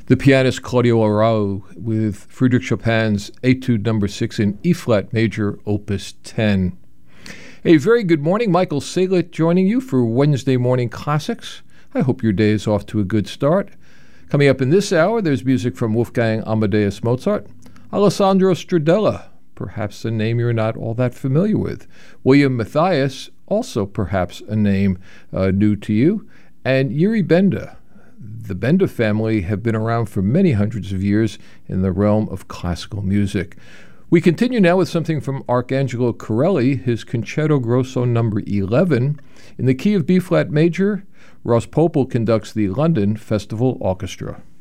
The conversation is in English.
The pianist Claudio Arrau with Friedrich Chopin's Etude Number 6 in E-flat major, Opus 10. A very good morning. Michael Salet joining you for Wednesday Morning Classics. I hope your day is off to a good start. Coming up in this hour, there's music from Wolfgang Amadeus Mozart, Alessandro Stradella, perhaps a name you're not all that familiar with, William Matthias, also perhaps a name new to you, and Yuri Benda. The Benda family have been around for many hundreds of years in the realm of classical music. We continue now with something from Arcangelo Corelli, his Concerto Grosso No. 11. In the key of B-flat major, Ross Popel conducts the London Festival Orchestra.